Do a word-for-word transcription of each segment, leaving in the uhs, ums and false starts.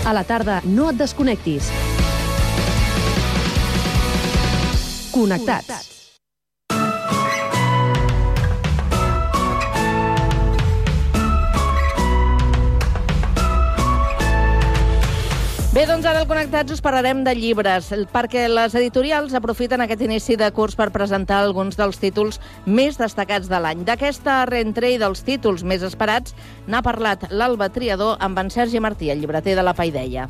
A la tarda, no et desconnectis. Connectats. Bé, doncs ara al Connectats us parlarem de llibres, perquè les editorials aprofiten aquest inici de curs per presentar alguns dels títols més destacats de l'any. D'aquesta rentrée i dels títols més esperats n'ha parlat l'Alba Triador amb en Sergi Martí, el llibreter de La Paideia.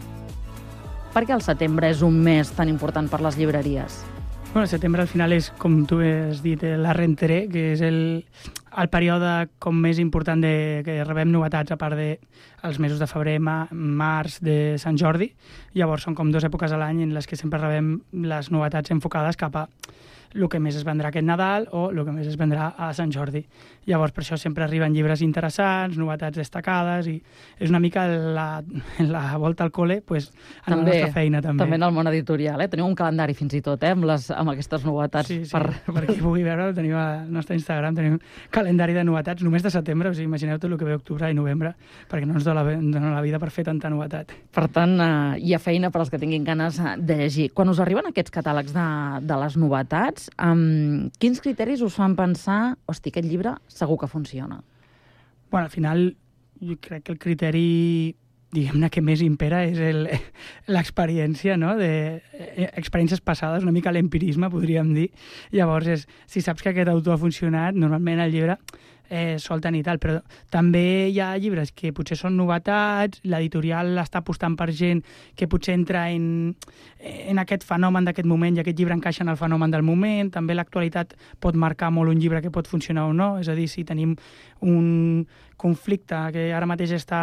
Per què el setembre és un mes tan important per les llibreries? Bueno, el setembre al final és, com tu has dit, la rentrée, que és el, el període com més important de, que rebem novetats, a part de els mesos de febrer, ma, març, de Sant Jordi. Llavors són com dues èpoques a l'any en les que sempre rebem les novetats enfocades cap a el que més es vendrà aquest Nadal o el que més es vendrà a Sant Jordi. Llavors, per això sempre arriben llibres interessants, novetats destacades, i és una mica la, la volta al col·le pues, en també, la nostra feina. També També en el món editorial, eh? Teniu un calendari fins i tot, eh? amb, les, amb aquestes novetats. Sí, sí, per, per qui pugui veure, tenim al nostre Instagram, tenim calendari de novetats només de setembre, o sigui, imagineu tot el que ve octubre i novembre, perquè no ens dona la, dona la vida per fer tanta novetat. Per tant, eh, hi ha feina per als que tinguin ganes de llegir. Quan us arriben aquests catàlegs de, de les novetats, Um, quins criteris us fan pensar hosti, aquest llibre segur que funciona? Bueno, al final, jo crec que el criteri, diguem-ne, que més impera és l'experiència, no? De, eh, experiències passades, una mica l'empirisme, podríem dir. Llavors, és, si saps que aquest autor ha funcionat, normalment el llibre eh, sol tenir tal, però també hi ha llibres que potser són novetats, l'editorial està apostant per gent que potser entra en, en aquest fenomen d'aquest moment i aquest llibre encaixa en el fenomen del moment. També l'actualitat pot marcar molt un llibre que pot funcionar o no, és a dir, si tenim un conflicte que ara mateix està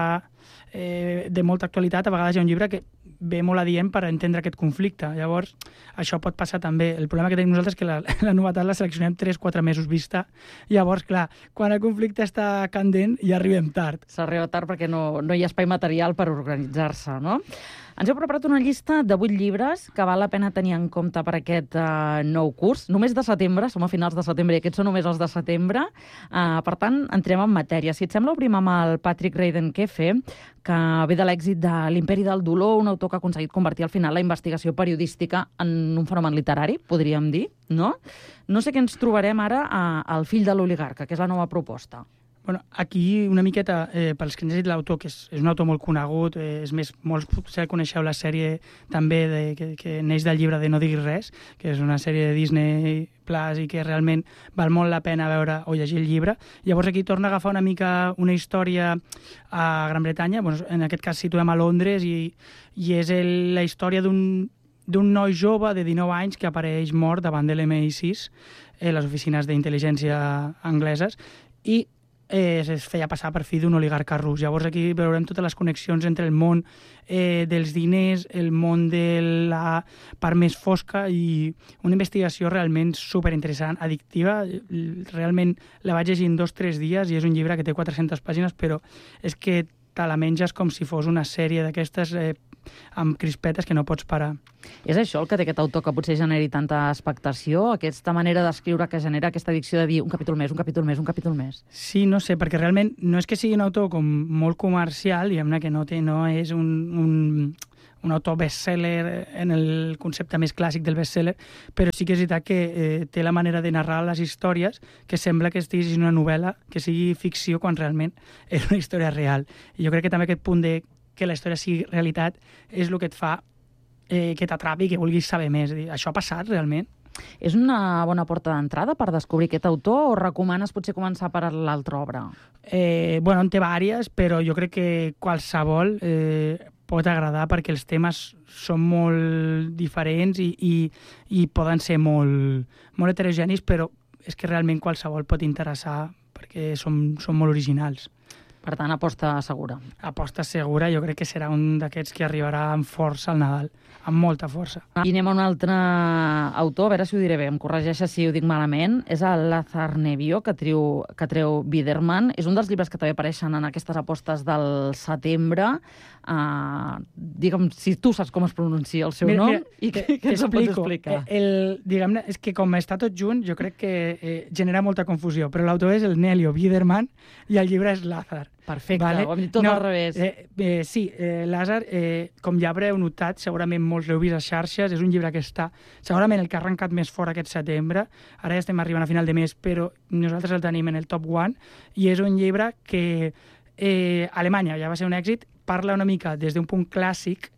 eh, de molta actualitat, a vegades hi ha un llibre que ve molt adient per entendre aquest conflicte. Llavors, això pot passar també. El problema que tenim nosaltres és que la, la novetat la seleccionem tres quatre mesos vista. Llavors, clar, quan el conflicte està candent ja arribem tard. S'arriba tard perquè no, no hi ha espai material per organitzar-se, no? Ens heu preparat una llista de vuit llibres que val la pena tenir en compte per aquest uh, nou curs. Només de setembre, som a finals de setembre i aquests són només els de setembre. Uh, per tant, entrem en matèria. Si et sembla, obrim amb el Patrick Reidenkefe, que ve de l'èxit de l'Imperi del dolor, un autor que ha aconseguit convertir al final la investigació periodística en un fenomen literari, podríem dir, no? No sé què ens trobarem ara a, al Fill de l'oligarca, que és la nova proposta. Bueno, aquí una miqueta, eh, pels que han llegit l'autor, que és, és un autor molt conegut, eh, és més, molts potser coneixeu la sèrie també de, que, que neix del llibre de No diguis res, que és una sèrie de Disney Plus i que realment val molt la pena veure o llegir el llibre. Llavors aquí torna a agafar una mica una història a Gran Bretanya, bueno, en aquest cas situem a Londres, i, i és el, la història d'un d'un noi jove de dinou anys que apareix mort davant de l'M I sis, eh, les oficines d'intel·ligència angleses, i Eh, es feia passar per fill d'un oligarca rus. Llavors aquí veurem totes les connexions entre el món eh, dels diners, el món de la part més fosca, i una investigació realment superinteressant, addictiva. Realment la vaig llegir en dos o tres dies i és un llibre que té quatre-centes pàgines, però és que te la menges com si fos una sèrie d'aquestes eh, amb crispetes que no pots parar. És això el que té aquest autor que potser generi tanta expectació, aquesta manera d'escriure que genera aquesta addicció de dir un capítol més, un capítol més, un capítol més? Sí, no sé, perquè realment no és que sigui un autor com molt comercial, diguem-ne que no, té, no és un, un, un autor best-seller en el concepte més clàssic del best-seller, però sí que és veritat que eh, té la manera de narrar les històries que sembla que estiguis en una novel·la, que sigui ficció quan realment és una història real. I jo crec que també aquest punt de que la història sigui realitat és el que et fa eh, que t'atrapi i que vulguis saber més. Això ha passat realment? És una bona porta d'entrada per descobrir aquest autor o recomanes potser començar per l'altra obra? Eh, bueno, en té vàries, però jo crec que qualsevol eh, pot agradar perquè els temes són molt diferents i, i, i poden ser molt, molt heterogenis, però és que realment qualsevol pot interessar perquè són, són molt originals. Per tant, aposta segura. Aposta segura, jo crec que serà un d'aquests que arribarà amb força al Nadal, amb molta força. I anem a un altre autor, a veure si ho diré bé, em corregeixes si ho dic malament, és el Lazar Nevio, que treu, que treu Biderman. És un dels llibres que també apareixen en aquestes apostes del setembre. Uh, digue'm si tu saps com es pronuncia el seu mira, nom mira, i què ens ho pots explicar. El, diguem-ne, és que com està tot junt, jo crec que eh, genera molta confusió, però l'autor és el Nelio Biderman i el llibre és Lazar. Perfecte, vale? ho hem dit tot no, al revés. Eh, eh, sí, eh, Lázaro, eh, com ja haureu notat, segurament molts l'heu vist a xarxes, és un llibre que està segurament el que ha arrencat més fort aquest setembre, ara ja estem arribant a final de mes, però nosaltres el tenim en el top one, i és un llibre que eh, a Alemanya ja va ser un èxit, parla una mica des d'un punt clàssic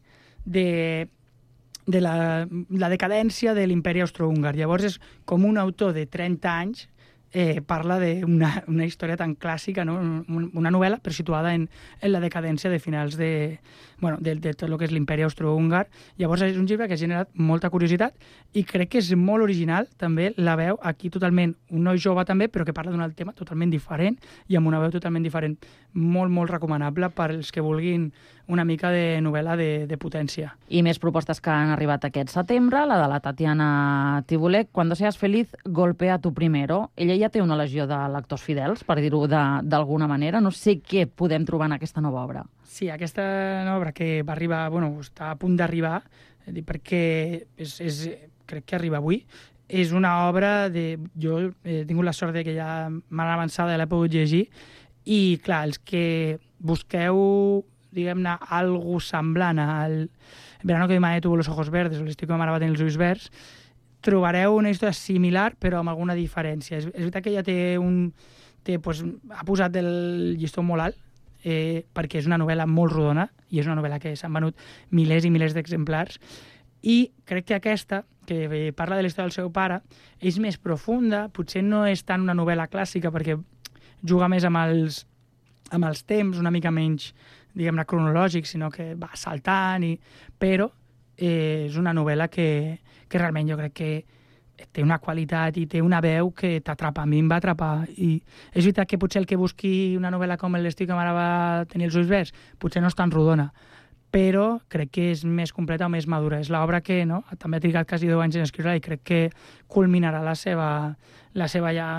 de de la, la decadència de l'imperi austrohúngar. Llavors és com un autor de trenta anys eh, parla d'una una història tan clàssica, no? Una novel·la però situada en, en la decadència de finals de, bueno, de, de tot el que és l'imperi austrohúngar. Llavors és un llibre que ha generat molta curiositat i crec que és molt original, també la veu aquí totalment, un noi jove també, però que parla d'un tema totalment diferent i amb una veu totalment diferent. Molt, molt recomanable per als que vulguin una mica de novel·la de, de potència. I més propostes que han arribat aquest setembre, la de la Tatiana Tibolek, Cuando seas feliz, golpea tu primero. Ella ja té una legió de lectors fidels, per dir-ho d'alguna manera. No sé què podem trobar en aquesta nova obra. Sí, aquesta nova obra que va arribar, bueno, està a punt d'arribar, perquè és, és, crec que arriba avui, és una obra de... Jo he tingut la sort de que ja m'han avançada i l'he pogut llegir, i clar, els que busqueu, diguem-ne, algo semblant al Verano que mi madre tuvo los ojos verdes o l'estiu que ma mare va tenir els ulls verds, trobareu una història similar però amb alguna diferència. És, és veritat que ja té un... Té, pues, ha posat el llistó molt alt, eh, perquè és una novel·la molt rodona i és una novel·la que s'han venut milers i milers d'exemplars, i crec que aquesta, que parla de la història del seu pare, és més profunda, potser no és tant una novel·la clàssica perquè juga més amb els, amb els temps, una mica menys, diguem-ne, cronològic, sinó que va saltant, i... però eh, és una novel·la que, que realment jo crec que té una qualitat i té una veu que t'atrapa. A mi em va atrapar. I és veritat que potser el que busqui una novel·la com l'estiu que mare va tenir els ulls verds, potser no és tan rodona, però crec que és més completa o més madura. És l'obra que no, també ha trigat quasi deu anys en escriure i crec que culminarà la seva, la seva ja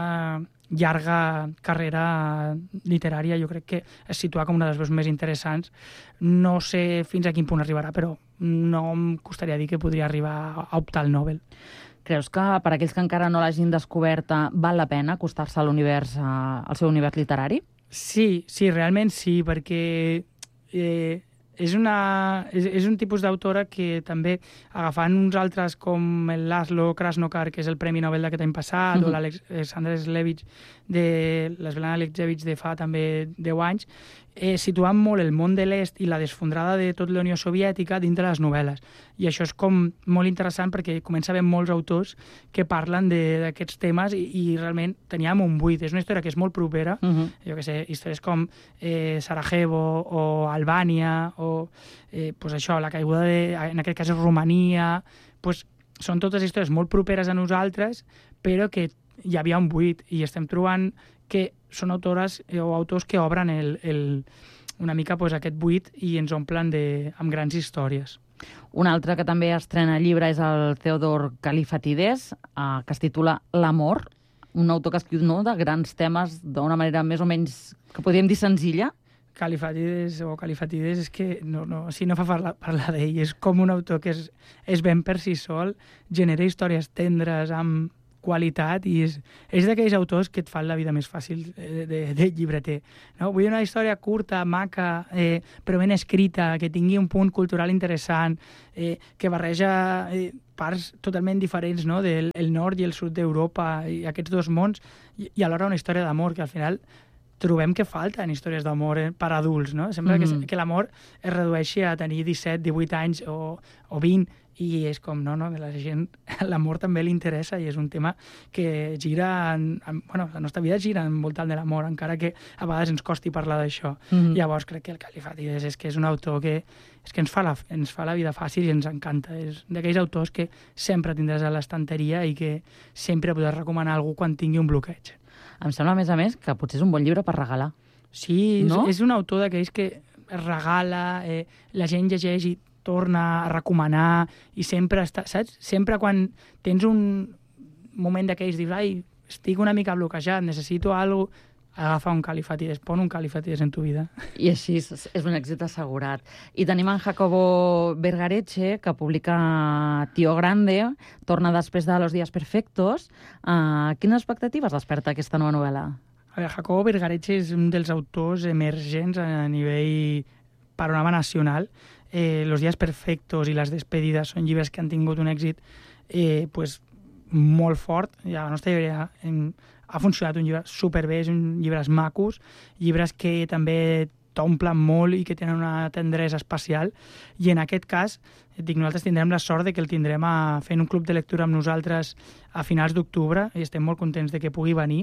llarga carrera literària. Jo crec que es situa com una de les veus més interessants. No sé fins a quin punt arribarà, però no em costaria dir que podria arribar a optar al Nobel. Creus que per aquells que encara no l'hagin descoberta val la pena acostar-se a l'univers, al seu univers literari? Sí, sí, realment sí, perquè eh, és, una, és, és un tipus d'autora que també, agafant uns altres com el Laszlo Krasnokar, que és el Premi Nobel d'aquest any passat, mm-hmm. o l'Alexander Slevich, de l'Svetlana Alexievich de fa també deu anys, eh, situant molt el món de l'est i la desfondrada de tot la Unió Soviètica dintre les novel·les. I això és com molt interessant perquè comença a haver molts autors que parlen d'aquests temes i, i realment teníem un buit. És una història que és molt propera, uh-huh. jo que sé, històries com eh, Sarajevo o Albània o eh, pues això, la caiguda de, en aquest cas és Romania, pues són totes històries molt properes a nosaltres, però que hi havia un buit i estem trobant que són autores o autors que obren el, el, una mica pues, aquest buit i ens omplen de, amb grans històries. Un altre que també estrena llibre és el Theodor Kallifatides, eh, que es titula L'amor, un autor que escriu no, de grans temes d'una manera més o menys, que podríem dir senzilla. Kallifatides o Kallifatides és que no, no, si no fa parlar, parlar d'ell, és com un autor que és, és ben per si sol, genera històries tendres amb qualitat i és, és d'aquells autors que et fan la vida més fàcil de, de, de llibreter. No? Vull una història curta, maca, eh, però ben escrita, que tingui un punt cultural interessant, eh, que barreja eh, parts totalment diferents, no? del el nord i el sud d'Europa i aquests dos mons, i, i alhora una història d'amor que al final trobem que falten històries d'amor eh, per adults, no? Sembla mm-hmm. que, que l'amor es redueixi a tenir disset, divuit anys o, o vint, i és com, no, no, la gent, l'amor també li interessa i és un tema que gira, en, en, bueno, la nostra vida gira envoltant de l'amor, encara que a vegades ens costi parlar d'això. Mm-hmm. Llavors crec que el Kallifatides és que és un autor que, és que ens, fa la, ens fa la vida fàcil i ens encanta. És d'aquells autors que sempre tindràs a l'estanteria i que sempre podràs recomanar a algú quan tingui un bloqueig. Em sembla, a més a més, que potser és un bon llibre per regalar. Sí, no? és, és un autor d'aquells que es regala, eh, la gent llegeix i torna a recomanar i sempre està, saps? Sempre quan tens un moment d'aquells, dius, ai, estic una mica bloquejat, necessito alguna cosa, agafa un Kallifatides, pon un Kallifatides en tu vida. I així és, és un èxit assegurat. I tenim en Jacobo Vergareche, que publica Tío Grande, torna després de Los días perfectos. Uh, quines expectatives desperta aquesta nova novel·la? A veure, Jacobo Vergareche és un dels autors emergents a nivell panorama nacional. Eh, Los días perfectos i Les despedides són llibres que han tingut un èxit eh, pues, molt fort. I a la nostra llibreria hem, ha funcionat un llibre superbé, és un llibres macos, llibres que també t'omplen molt i que tenen una tendresa especial. I en aquest cas, dic, nosaltres tindrem la sort de que el tindrem a, fent un club de lectura amb nosaltres a finals d'octubre i estem molt contents de que pugui venir.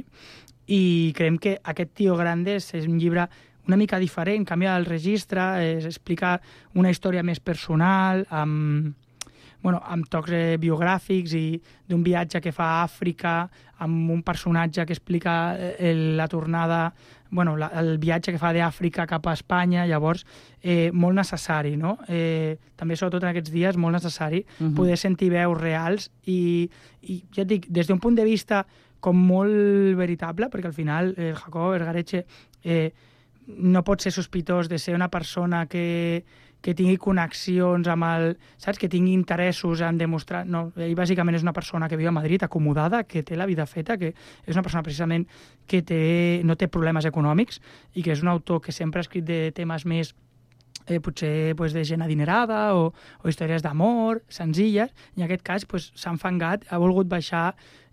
I creiem que aquest Tío Grandes és un llibre una mica diferent, canvia el registre, es explica una història més personal, amb, bueno, amb tocs eh, biogràfics i d'un viatge que fa a Àfrica, amb un personatge que explica eh, la tornada, bueno, la, el viatge que fa d'Àfrica cap a Espanya, llavors eh, molt necessari, no? Eh, també, sobretot en aquests dies, molt necessari uh-huh. poder sentir veus reals i, i ja et dic, des d'un punt de vista com molt veritable, perquè al final el Jacobo Vergareche eh, no pot ser sospitós de ser una persona que, que tingui connexions amb el... Saps? Que tingui interessos en demostrar... No, ell bàsicament és una persona que viu a Madrid, acomodada, que té la vida feta, que és una persona precisament que té, no té problemes econòmics i que és un autor que sempre ha escrit de temes més eh, potser pues, de gent adinerada o, o històries d'amor, senzilles, i en aquest cas pues, s'ha enfangat, ha volgut baixar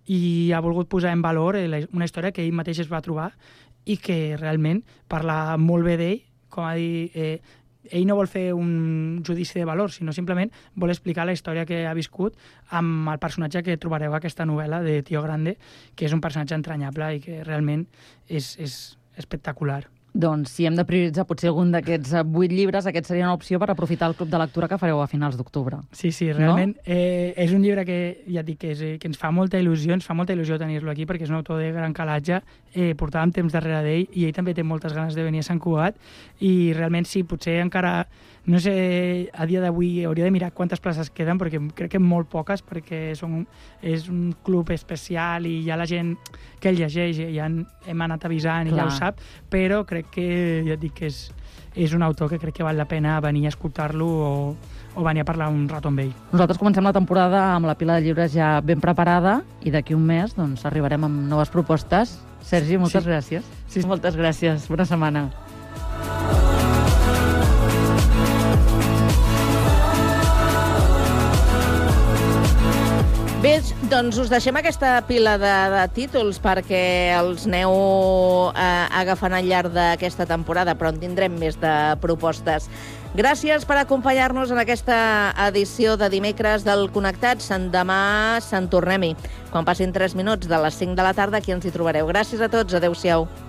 i ha volgut posar en valor una història que ell mateix es va trobar i que realment parla molt bé d'ell, com a dir, eh, ell no vol fer un judici de valor, sinó simplement vol explicar la història que ha viscut amb el personatge que trobareu a aquesta novel·la de Tío Grande, que és un personatge entranyable i que realment és, és espectacular. Doncs si hem de prioritzar potser algun d'aquests vuit llibres, aquest seria una opció per aprofitar el club de lectura que fareu a finals d'octubre. Sí, sí, realment no? eh, és un llibre que, ja et dic, que, és, que ens fa molta il·lusió, ens fa molta il·lusió tenir-lo aquí, perquè és un autor de gran calatge, eh, portàvem temps darrere d'ell i ell també té moltes ganes de venir a Sant Cugat i realment sí, potser encara, no sé, a dia d'avui hauria de mirar quantes places queden, perquè crec que molt poques, perquè són, és un club especial i ja la gent que el llegeix ja hem anat avisant i Clar. Ja ho sap, però crec que ja et dic que és, és un autor que crec que val la pena venir a escoltar-lo o, o venir a parlar un rato amb ell. Nosaltres comencem la temporada amb la pila de llibres ja ben preparada i d'aquí un mes doncs, arribarem amb noves propostes. Sergi, moltes sí. gràcies. Sí. Moltes gràcies. Bona setmana. Bé, doncs us deixem aquesta pila de, de títols perquè els aneu eh, agafant al llarg d'aquesta temporada, però en tindrem més de propostes. Gràcies per acompanyar-nos en aquesta edició de dimecres del Connectats. Demà se'n tornem-hi. Quan passin tres minuts de les cinc de la tarda, aquí ens hi trobareu. Gràcies a tots. Adéu-siau.